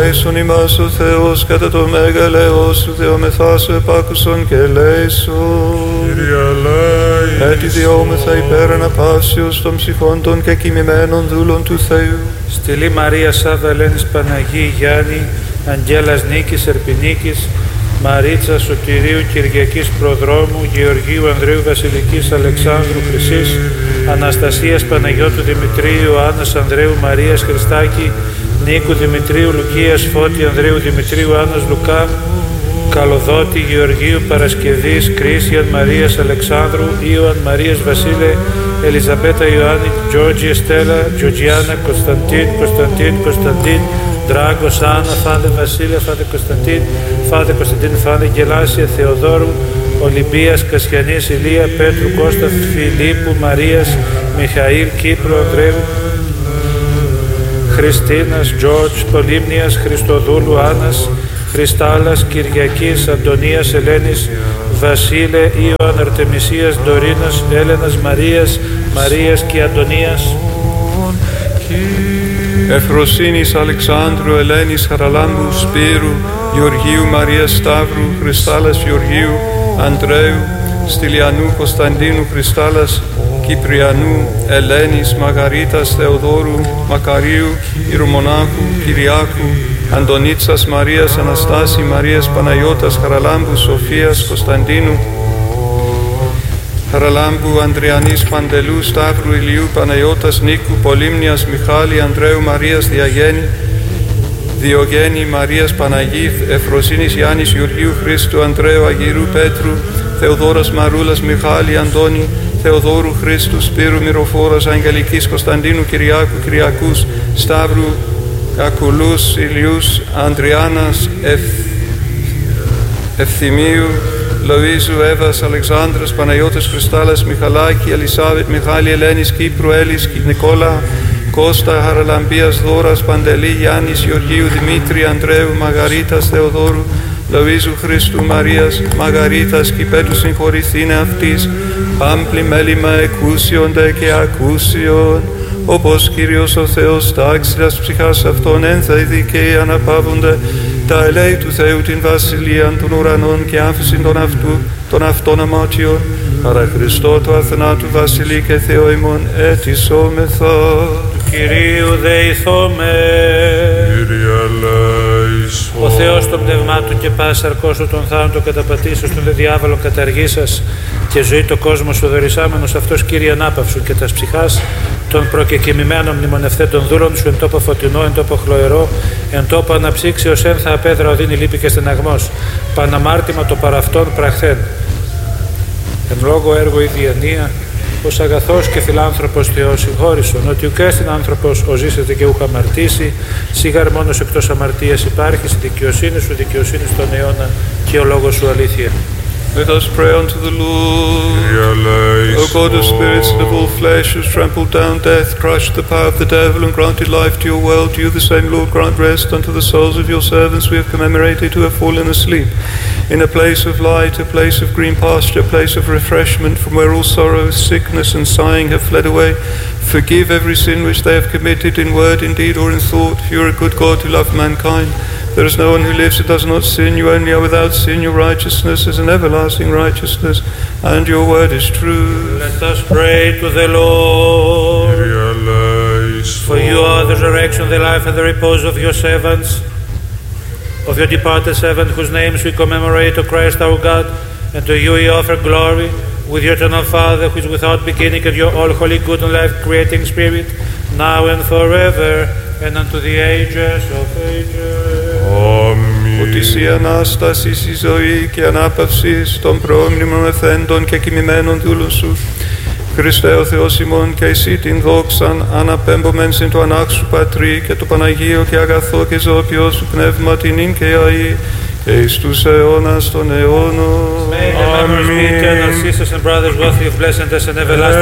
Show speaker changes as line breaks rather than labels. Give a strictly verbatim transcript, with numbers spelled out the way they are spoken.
ελέησον ημάς ο Θεός κατά το μέγα ελεός σου, δεόμεθά σου επάκουσον και ελέησον.
Κύριε ελέησον.
Έτσι διώμεθα υπέρ αναπαύσεως των ψυχών των και κοιμημένων δούλων του Θεού.
Στηλή Μαρία Σάβα Ελένης Παναγή Γιάννη, Αγγέλας Νίκης Ερπινίκης, Μαρίτσα Σωτηρίου Κυριακής Προδρόμου, Γεωργίου Ανδρέου Βασιλικής Αλεξάνδρου Χρυσής, Αναστασίας Παναγιώτου Δημητρίου, Άννας Ανδρέου Μαρίας Χριστάκη, Νίκου Δημητρίου Λουκίας Φώτη Ανδρέου Δημητρίου Άννας Λουκά, Καλοδότη Γεωργίου Παρασκευής Κρίσιαν Μαρίας Αλεξάνδρου, Ιωαν Μαρίας Βασίλε, Ελιζαπέτα Ιωάννη, Τζόρτζι Εστέλα, Τζορτζιάννα Κωνσταντίν, Κωνσταντίν Κωνσταντίν, Δράγκος Άννα, Φάδε Βασίλεια, Φάδε Κωνσταντίν, Φάδε Κωνσταντίν, Φάδε Γελάσια, Θεοδόρου, Ολυμπίας, Κασιανής, Ηλία, Πέτρου, Κώστα, Φιλίππου, Μαρίας, Μιχαήλ, Κύπρου, Ανδρέου, Χριστίνας, Τζόρτζ, Πολύμνιας, Χριστοδούλου, Άννας, Χριστάλλας, Κυριακής, Αντωνίας, Ελένης, Βασίλε, Ιωαν, Αρτεμισίας, Ντορίνας, Έλενας, Μαρίας, Μαρίας και Αντωνίας.
Εφροσύνης Αλεξάνδρου, Ελένης Χαραλάμπου, Σπύρου, Γεωργίου Μαρίας Σταύρου, Χριστάλλας Γεωργίου, Ανδρέου, Στυλιανού Κωνσταντίνου, Χριστάλλας Κυπριανού, Ελένης Μαγαρίτας Θεοδόρου, Μακαρίου, Ιερομονάχου, Κυριάκου, Αντωνίτσας Μαρίας Αναστάση, Μαρίας Παναγιώτας Χαραλάμπου, Σοφίας Κωνσταντίνου, Χαραλάμπου, Ανδριανής Παντελού, Σταύρου Ηλιού, Παναγιώτας Νίκου, Πολύμνιας Μιχάλη, Ανδρέου Μαρίας Διαγέννη, Διογέννη Μαρίας Παναγή, Εφροσύνης Γιάννης Γεωργίου Χρήστου, Ανδρέου Αγγυρού Πέτρου, Θεοδόρας Μαρούλας Μιχάλη, Αντώνη, Θεοδόρου Χρήστου, Σπύρου Μυροφόρας, Αγγελικής Κωνσταντίνου, Κυριάκου Κυριακούς, Σταύρου Κακουλούς, Ηλιούς, Ανδριάννας, Ευ... Ευθυμίου, Λοΐζου, Εύας, Αλεξάνδρας, Παναγιώτης Χριστάλλας, Μιχαλάκη, Ελισάβετ, Μιχάλη, Ελένης, Κύπρου, Έλλης, Νικόλα, Κώστα, Χαραλαμπίας, Δώρας, Παντελή, Γιάννης, Γεωργίου, Δημήτρη, Ανδρέου, Μαγαρίτας, Θεοδόρου, Λοΐζου, Χριστού, Μαρίας, Μαγαρίτας, Κυπέτου συγχωρηθήνε αυτής, πάμπλη μέλημα εκούσιοντε και ακούσιον, όπως Κύριος ο Θεός τάξιλας ψυχάς αυτών ένθαιδη και αναπαύονται τα ελέη του Θεού την βασιλείαν των ουρανών και άφησιν των αυτού των αυτών αμάτιων, παρά Χριστό το αθανάτου βασιλεί και Θεό ημών αιτησόμεθα.
Του Κυρίου δεηθώμε.
Κύριε ελέησον.
Ο Θεός των πνευμάτων και πάση αρκώσου των θάνατων καταπατήσεως των δε διάβολων καταργήσας και ζωή το κόσμο σου δωρησάμενος αυτός, Κύριε, ανάπαυσου και τας ψυχάς των προκεκοιμημένων μνημονευθέντων δούλων σου εν τόπο φωτεινό, εν τόπο χλωερό, εν τόπο αναψύξεως ένθα απέδρα οδύνη λύπη και στεναγμός, παναμάρτημα το παραυτόν πραχθέν. Εν λόγω έργο η διανία, ως αγαθός και φιλάνθρωπος Θεός συγχώρησον, ότι ουκέστην άνθρωπος ο ζήσεται και ούχα αμαρτήσει, σίγαρ μόνος εκτός αμαρτίας υπάρχεις, η δικαιοσύνη σου, δικαιοσύνη στον αιώνα και ο λόγος σου αλήθεια.
Let us pray unto the Lord. O God of spirits and of all flesh, who has trampled down death, crushed the power of the devil, and granted life to your world, you the same Lord grant rest unto the souls of your servants we have commemorated who have fallen asleep in a place of light, a place of green pasture, a place of refreshment, from where all sorrow, sickness and sighing have fled away. Forgive every sin which they have committed in word, in deed, or in thought. You are a good God who love mankind. There is no one who lives who does not sin. You only are without sin. Your righteousness is an everlasting righteousness, and your word is true.
Let us pray to the Lord. For you are the resurrection, the life, and the repose of your servants, of your departed servant, whose names we commemorate, O Christ our God, and to you we offer glory, with your eternal Father, who is without beginning, and your all holy, good, and life-creating Spirit, now and forever, and unto the ages of ages.
Ότι η Ανάσταση, η ζωή και ανάπαυση των πρόμνημων εθέντων και κοιμημένων δούλων σου, Χριστέ ο Θεός ημών, και εσύ την δόξαν αναπέμπομεν συν το ανάξου Πατρί και το Παναγίο και αγαθό και ζωοποιό σου πνεύμα την ίν και αή και εις τους αιώνας των αιώνων.
May the members be eternal sisters and brothers, worthy of blessedness and everlasting